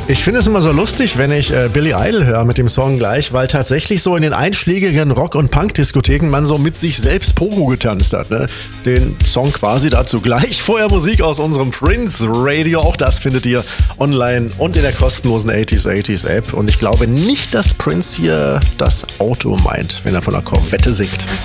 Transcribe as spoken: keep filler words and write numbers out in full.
Ich finde es immer so lustig, wenn ich äh, Billy Idol höre mit dem Song gleich, weil tatsächlich so in den einschlägigen Rock- und Punk-Diskotheken man so mit sich selbst Pogo getanzt hat. Ne? Den Song quasi dazu gleich. Vorher Musik aus unserem Prince Radio. Auch das findet ihr online und in der kostenlosen achtziger achtziger App. Und ich glaube nicht, dass Prince hier das Auto meint, wenn er von einer Corvette singt.